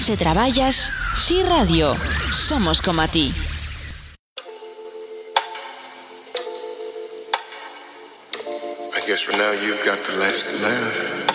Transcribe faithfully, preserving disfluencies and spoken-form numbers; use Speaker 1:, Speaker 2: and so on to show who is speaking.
Speaker 1: Se traballas, Si Radio. Somos como a ti.
Speaker 2: I guess for now you've got the last laugh.